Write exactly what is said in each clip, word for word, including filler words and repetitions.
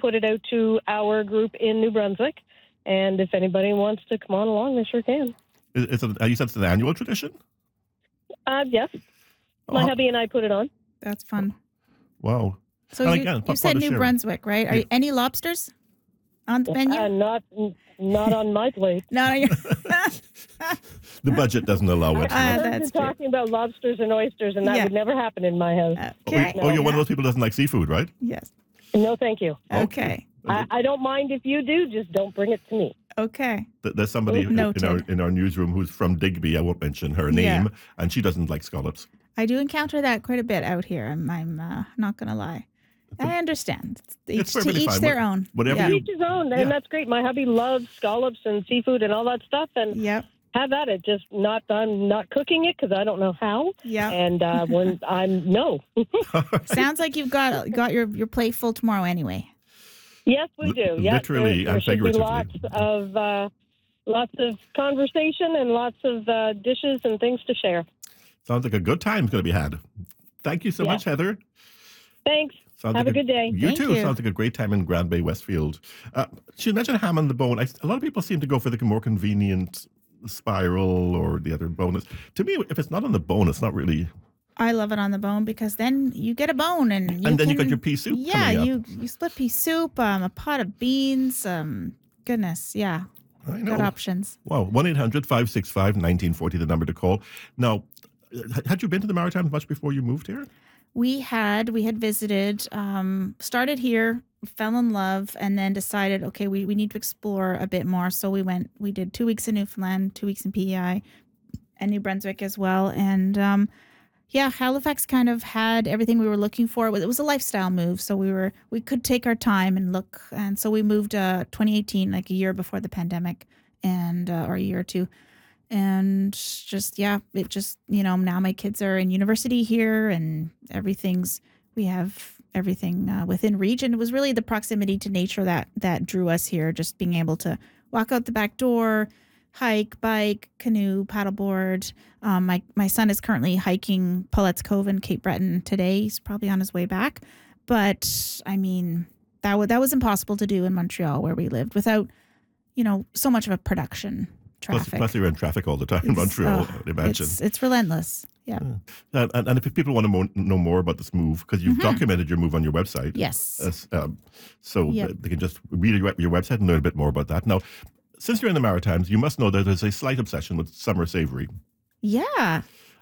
put it out to our group in New Brunswick. And if anybody wants to come on along, they sure can. Is it, you said it's an annual tradition? Uh, yes. My Oh. hubby and I put it on. That's fun. Wow. So And you, again, you part- said part of New sharing. Brunswick, right? Are Yeah. you, any lobsters on the menu? Uh, not not on my plate. No, you're The budget doesn't allow it. Ah, I've heard that's you true. talking about lobsters and oysters, and that Yeah. would never happen in my house. Oh, you- okay. oh, you're one of those people who doesn't like seafood, right? Yes. No, thank you. Okay. I, I don't mind if you do, just don't bring it to me. Okay. Th- There's somebody in our Noted. in our newsroom who's from Digby. I won't mention her Yeah. name, and she doesn't like scallops. I do encounter that quite a bit out here. I'm, I'm uh, not going to lie. I understand. It's It's each, to perfectly each fine. their What- own. whatever yeah. you- Each his own, and Yeah. that's great. My hubby loves scallops and seafood and all that stuff, and Yep. have at it. Just not I'm not cooking it because I don't know how. Yep. And uh, when I'm no. Sounds like you've got got your, your plate full tomorrow anyway. Yes, we Li- do. Yes, literally there, and there should be figuratively. lots of uh, lots of conversation and lots of uh, dishes and things to share. Sounds like a good time's going to be had. Thank you so Yeah. much, Heather. Thanks. Sounds Have like a good day. You Thank too. you. Sounds like a great time in Grand Bay, Westfield. Uh, she mentioned ham on the bone. I, a lot of people seem to go for the more convenient spiral or the other bonus. To me, if it's not on the bone, it's not really. I love it on the bone because then you get a bone and you And then you can- got your pea soup Yeah, coming up. you you split pea soup, um, a pot of beans. Um, goodness, yeah, I know. good options. Wow. one eight hundred five six five one nine four zero, the number to call. Now, uh, had you been to the Maritimes much before you moved here? We had we had visited, um, started here, fell in love, and then decided, okay, we, we need to explore a bit more. So we went, we did two weeks in Newfoundland, two weeks in P E I, and New Brunswick as well. And um, yeah, Halifax kind of had everything we were looking for. It was, it was a lifestyle move, so we were we could take our time and look. And so we moved uh, twenty eighteen, like a year before the pandemic, and uh, or a year or two. And just, yeah, it just, you know, now my kids are in university here and everything's, we have everything uh, within reach. And it was really the proximity to nature that, that drew us here, just being able to walk out the back door, hike, bike, canoe, paddleboard. Um, my, my son is currently hiking Paulette's Cove in Cape Breton today. He's probably on his way back. But I mean, that, w- that was impossible to do in Montreal where we lived without, you know, so much of a production. Plus, Traffic. plus you're in traffic all the time in It's- Montreal, oh, I'd imagine. It's, it's relentless. Yeah. And, and, and if people want to mo- know more about this move, because you've Mhm. documented your move on your website. Yes. As, um, so Yep. th- they can just read your, your website and learn a bit more about that. Now, since you're in the Maritimes, you must know that there's a slight obsession with summer savory. Yeah.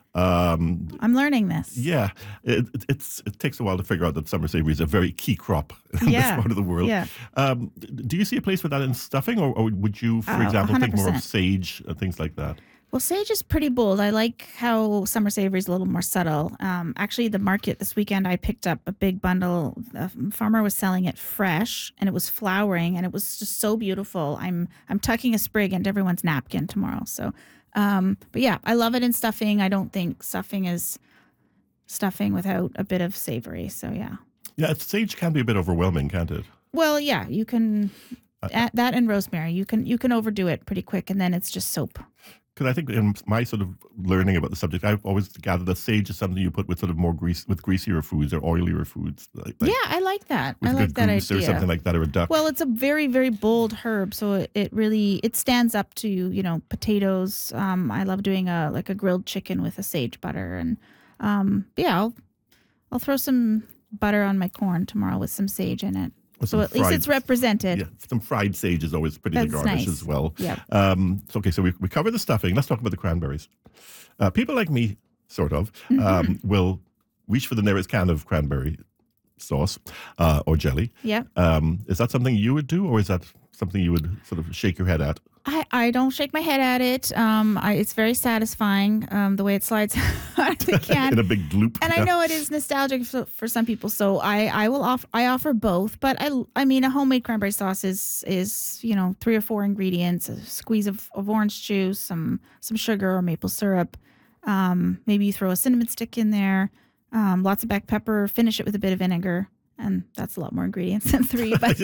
Um, I'm learning this. yeah, it, it, it's, it takes a while to figure out that summer savory is a very key crop in this Yeah. part of the world. Yeah. Um, d- do you see a place for that in stuffing, or, or would you, for Oh, example, think more of one hundred percent. sage and things like that? Well, sage is pretty bold. I like how summer savory is a little more subtle. Um, actually, the market this weekend, I picked up a big bundle. A farmer was selling it fresh, and it was flowering, and it was just so beautiful. I'm I'm tucking a sprig into everyone's napkin tomorrow. So, um, but yeah, I love it in stuffing. I don't think stuffing is stuffing without a bit of savory. So yeah. Yeah, sage can be a bit overwhelming, can't it? Well, yeah, you can add that and rosemary. You can you can overdo it pretty quick, and then it's just soap. Because I think in my sort of learning about the subject, I've always gathered that sage is something you put with sort of more grease, with greasier foods or oilier foods. Like, like Yeah, I like that. with I a like good that goose idea. or something like that, or a duck. Well, it's a very, very bold herb, so it, it really it stands up to you know potatoes. Um, I love doing a like a grilled chicken with a sage butter, and um, yeah, I'll I'll throw some butter on my corn tomorrow with some sage in it. With So some at least fried- it's represented. Yeah, some fried sage is always pretty to That's garnish nice. as well. Yep. Um, so, okay, so we, we covered the stuffing. Let's talk about the cranberries. Uh, people like me, sort of, Mm-hmm. um, will reach for the nearest can of cranberry sauce uh, or jelly. Yep. Um, is that something you would do, or is that something you would sort of shake your head at? I, I don't shake my head at it. Um, I, it's very satisfying um, the way it slides out of the can. In a big gloop. And I know it is nostalgic for, for some people, so I, I will offer I offer both. But I I mean a homemade cranberry sauce is is you know three or four ingredients: a squeeze of, of orange juice, some some sugar or maple syrup. Um, maybe you throw a cinnamon stick in there, um, lots of black pepper. Finish it with a bit of vinegar, and that's a lot more ingredients than three. But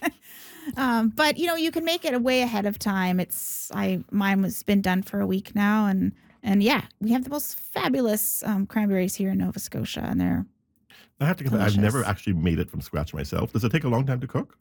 um, but you know you can make it way ahead of time. It's I mine was been done for a week now, and. And yeah, we have the most fabulous um, cranberries here in Nova Scotia, and they're I have to confess, I've delicious. never actually made it from scratch myself. Does it take a long time to cook?